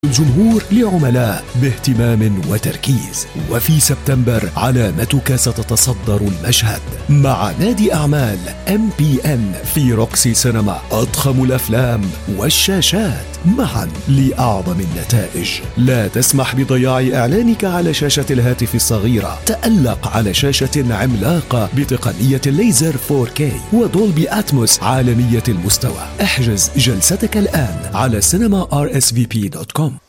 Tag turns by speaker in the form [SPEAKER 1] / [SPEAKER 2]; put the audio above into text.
[SPEAKER 1] الجمهور لعملاء باهتمام وتركيز، وفي سبتمبر علامتك ستتصدر المشهد مع نادي أعمال MPN في روكسي سينما. أضخم الأفلام والشاشات معا لأعظم النتائج. لا تسمح بضياع إعلانك على شاشة الهاتف الصغيرة. تألق على شاشة عملاقة بتقنية الليزر 4K ودولبي أتموس عالمية المستوى. احجز جلستك الآن على cinemarsvp.com.